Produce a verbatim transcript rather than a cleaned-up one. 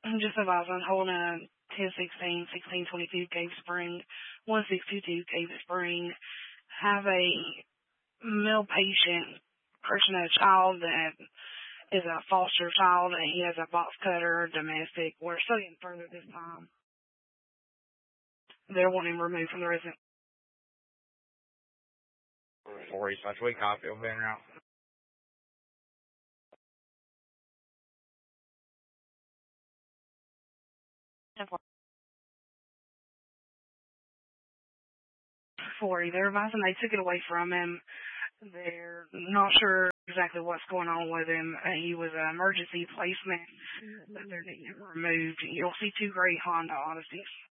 I'm just advising, holding a ten sixteen, sixteen twenty-two Cave Spring, one six two two Cave Spring, have a male patient person, a child that is a foster child, and he has a box cutter, domestic. We're studying further this time. They're wanting him removed from the residence. four East Last Week, Highfield, Van Route. forty. They're advising they took it away from him. They're not sure exactly what's going on with him. Uh, he was an emergency placement, but they're needing him removed. You'll see two gray Honda Odysseys.